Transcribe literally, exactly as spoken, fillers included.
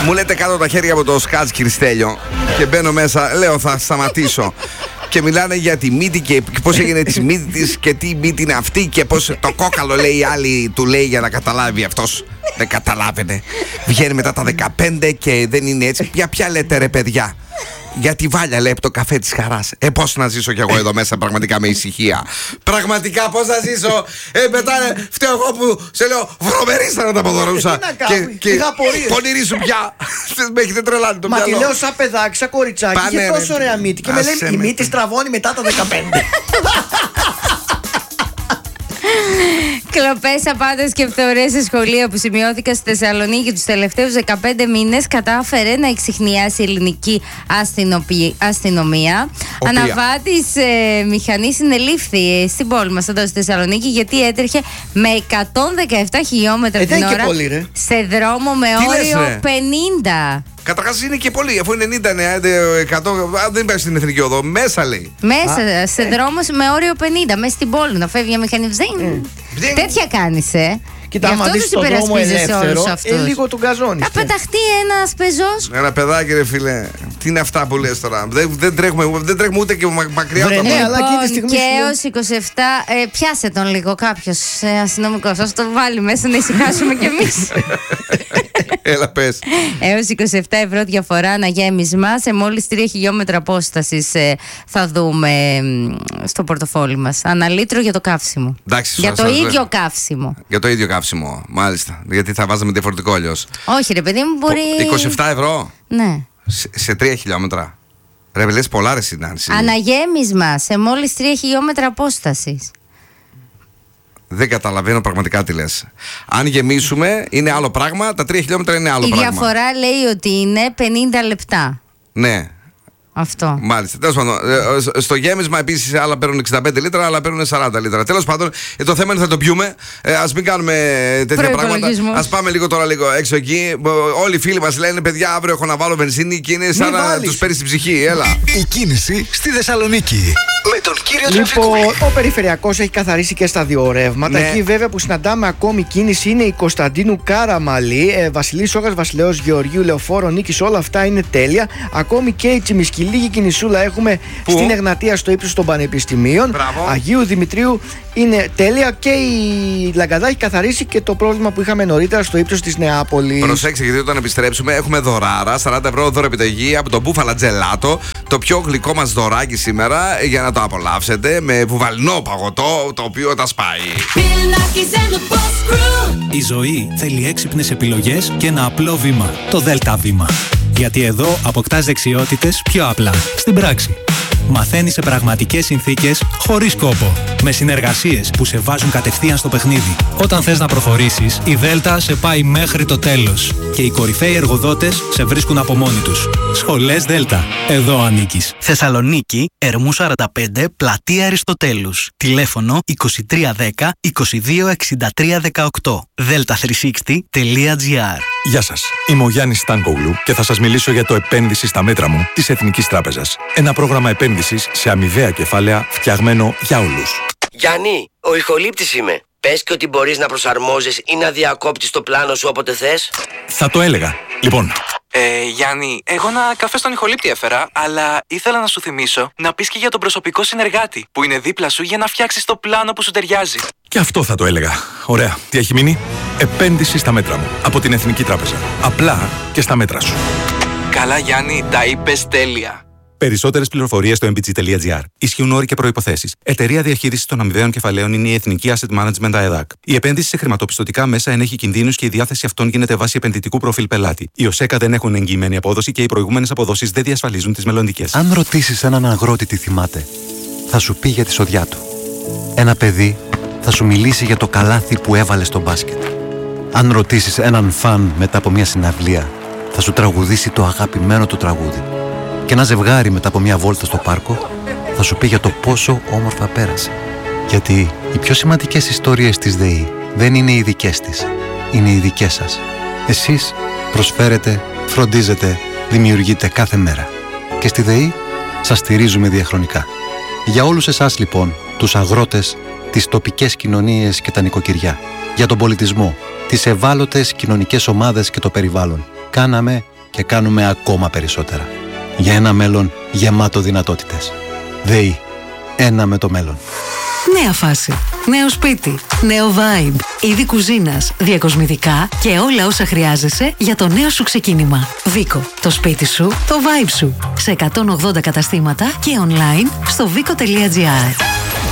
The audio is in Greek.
Μου λέτε κάτω τα χέρια από το σκάτς, κύριε Στέλιο. Και μπαίνω μέσα, λέω θα σταματήσω. Και μιλάνε για τη μύτη και πώς έγινε τη μύτη της και τι μύτη είναι αυτή και πώς το κόκαλο λέει η άλλη του λέει για να καταλάβει αυτός. Δεν καταλάβαινε. Βγαίνει μετά τα δεκαπέντε και δεν είναι έτσι. Ποια πια λέτε ρε παιδιά? Για τη Βάλια λέει από το καφέ της χαράς. Ε, πώς να ζήσω κι εγώ εδώ μέσα πραγματικά με ησυχία. Πραγματικά πώς να ζήσω. Ε, μετά ε, φταίω εγώ που σε λέω βρωμερίστε να τα αποδωρούσα. Και, και πονηρή σου πια. Με έχετε τρελάνει το μυαλό. Μα τη λέω σαν παιδάκι, σαν κοριτσάκι. Πάνε, είχε τόσο ωραία μύτη. Και με λέει η μύτη στραβώνει μετά τα δεκαπέντε. Κλοπές, απάτες και φθορές σε σχολεία που σημειώθηκαν στη Θεσσαλονίκη τους τελευταίους δεκαπέντε μήνες κατάφερε να εξιχνιάσει η ελληνική αστυνομία. Οποία? Αναβάτης ε, μηχανής συνελήφθη στην πόλη μας εδώ στη Θεσσαλονίκη γιατί έτρεχε με εκατόν δεκαεπτά χιλιόμετρα ε, την ώρα πολύ, σε δρόμο με τι όριο λες, πενήντα. Καταρχάς είναι και πολύ, αφού είναι ενενήντα, εκατό, δεν υπάρχει στην εθνική οδό. Μέσα λέει. Μέσα, Α, σε ε. δρόμο με όριο πενήντα, μέσα στην πόλη. Να φεύγει μια μηχανή. Mm. Τέτοια κάνεις, ε. Κοίτα, άμα δεις τον δρόμο ελεύθερο, ε, λίγο τον καζώνεις. Θα πεταχτεί ένας πεζός. Ένα παιδάκι ρε φίλε. Τι είναι αυτά που λες τώρα? Δεν, δεν, τρέχουμε, δεν τρέχουμε ούτε και μακριά. Βρε, ναι, αλλά λοιπόν, και, και έως είκοσι επτά, ε, πιάσε τον λίγο κάποιος ε, αστυνομικός. Ας το βάλει μέσα να ησυχάσουμε κι εμείς. Έλα πες. Έως είκοσι επτά ευρώ διαφορά αναγέμισμα σε μόλις τρία χιλιόμετρα απόστασης ε, θα δούμε ε, στο πορτοφόλι μας. Αναλύτρο για το καύσιμο. Εντάξει, για σας, το σας, ίδιο δε. καύσιμο. Για το ίδιο καύσιμο, μάλιστα. Γιατί θα βάζαμε διαφορετικό αλλιώς. Όχι ρε παιδί μου, μπορεί... είκοσι επτά ευρώ. Ναι. Σε, σε τρία χιλιόμετρα. Ρε λες πολλά ρε συνάντηση. Αναγέμισμα σε μόλις τρία χιλιόμετρα απόστασης. Δεν καταλαβαίνω πραγματικά τι λες. Αν γεμίσουμε είναι άλλο πράγμα, τα τρία χιλιόμετρα είναι άλλο Η πράγμα. Η διαφορά λέει ότι είναι πενήντα λεπτά. Ναι. Αυτό. Μάλιστα. Τέλος πάντων, στο γέμισμα επίσης άλλα παίρνουν εξήντα πέντε λίτρα, άλλα παίρνουν σαράντα λίτρα. Τέλος πάντων, το θέμα είναι θα το πιούμε. Ε, ας μην κάνουμε τέτοια πράγματα. Ας πάμε λίγο τώρα λίγο έξω εκεί. Όλοι οι φίλοι μας λένε: παιδιά, αύριο έχω να βάλω βενζίνη και είναι σαν να τους παίρνει στην ψυχή. Έλα. Η κίνηση στη Θεσσαλονίκη. Με τον κύριο Τραφικού. Λοιπόν, ο περιφερειακός έχει καθαρίσει και στα δύο ρεύματα. Ναι. Εκεί βέβαια που συναντάμε ακόμη κίνηση είναι η Κωνσταντίνου Κάραμαλή, ε, Βασιλής Σόγας, Βασιλέως Γεωργίου, Λεωφόρο Νίκης. Όλα αυτά είναι τέλεια. Ακόμη και η Τσιμισκή. Λίγη κινησούλα έχουμε Πού? στην Εγνατία στο ύψος των Πανεπιστημίων. Μπράβο. Αγίου Δημητρίου είναι τέλεια και η Λαγκαδά έχει καθαρίσει και το πρόβλημα που είχαμε νωρίτερα στο ύψος της Νεάπολης. Προσέξτε, γιατί όταν επιστρέψουμε έχουμε δωράρα, σαράντα ευρώ δώρο επιταγή από το Μπούφαλα Τζελάτο. Το πιο γλυκό μας δωράκι σήμερα για να το απολαύσετε με βουβαλινό παγωτό το οποίο τα σπάει. Η ζωή θέλει έξυπνες επιλογές και ένα απλό βήμα. Το Δέλτα Βήμα. Γιατί εδώ αποκτάς δεξιότητες πιο απλά, στην πράξη. Μαθαίνεις σε πραγματικές συνθήκες, χωρίς κόπο. Με συνεργασίες που σε βάζουν κατευθείαν στο παιχνίδι. Όταν θες να προχωρήσεις, η Δέλτα σε πάει μέχρι το τέλος. Και οι κορυφαίοι εργοδότες σε βρίσκουν από μόνοι τους. Σχολές Δέλτα. Εδώ ανήκεις. Θεσσαλονίκη, Ερμού σαράντα πέντε, Πλατεία Αριστοτέλους. Τηλέφωνο είκοσι τρία δέκα είκοσι δύο εξήντα τρία δεκαοκτώ. δέλτα τριακόσια εξήντα τελεία τζι άρ. Γεια σας. Είμαι ο Γιάννης Στάνκογλου και θα σας μιλήσω για το επένδυση στα μέτρα μου της Εθνικής Τράπεζας. Ένα πρόγραμμα επένδυσης σε αμοιβαία κεφάλαια φτιαγμένο για όλους. Γιάννη, ο ηχολήπτης είμαι. Πες και ότι μπορείς να προσαρμόζεις ή να διακόπτεις το πλάνο σου όποτε θες. Θα το έλεγα. Λοιπόν. Ε, Γιάννη, εγώ ένα καφέ στον ηχολήπτη έφερα, αλλά ήθελα να σου θυμίσω να πεις και για τον προσωπικό συνεργάτη που είναι δίπλα σου για να φτιάξεις το πλάνο που σου ταιριάζει. Και αυτό θα το έλεγα. Ωραία. Τι έχει μείνει? Επένδυση στα μέτρα μου. Από την Εθνική Τράπεζα. Απλά και στα μέτρα σου. Καλά, Γιάννη, τα είπες τέλεια. Περισσότερες πληροφορίες στο εμ μπι τζι τελεία τζι άρ. Ισχύουν όροι και προϋποθέσεις. Εταιρεία διαχείρισης των αμοιβαίων κεφαλαίων είναι η Εθνική Asset Management ΑΕΔΑΚ. Η επένδυση σε χρηματοπιστωτικά μέσα ενέχει κινδύνους και η διάθεση αυτών γίνεται βάσει επενδυτικού προφίλ πελάτη. Οι ΟΣΕΚΑ δεν έχουν εγγυημένη απόδοση και οι προηγούμενες αποδόσεις δεν διασφαλίζουν τις μελλοντικές. Αν ρωτήσεις έναν αγρότη τι θυμάται, θα σου πει για τη σοδιά του. Ένα παιδί θα σου μιλήσει για το καλάθι που έβαλε στο μπάσκετ. Αν ρωτήσεις έναν φαν μετά από μια συναυλία, θα σου τραγουδήσει το αγαπημένο του τραγούδι. Και ένα ζευγάρι μετά από μια βόλτα στο πάρκο θα σου πει για το πόσο όμορφα πέρασε. Γιατί οι πιο σημαντικές ιστορίες της ΔΕΗ δεν είναι οι δικές της, είναι οι δικές σας. Εσείς προσφέρετε, φροντίζετε, δημιουργείτε κάθε μέρα. Και στη ΔΕΗ σας στηρίζουμε διαχρονικά. Για όλους εσάς λοιπόν, τους αγρότες, τις τοπικές κοινωνίες και τα νοικοκυριά, για τον πολιτισμό, τις ευάλωτες κοινωνικές ομάδες και το περιβάλλον, κάναμε και κάνουμε ακόμα περισσότερα. Για ένα μέλλον γεμάτο δυνατότητες. ΔΕΗ. Ένα με το μέλλον. Νέα φάση. Νέο σπίτι. Νέο vibe. Είδη κουζίνας, διακοσμητικά και όλα όσα χρειάζεσαι για το νέο σου ξεκίνημα. Βίκο. Το σπίτι σου, το vibe σου. Σε εκατόν ογδόντα καταστήματα και online στο βίκο τελεία τζι άρ.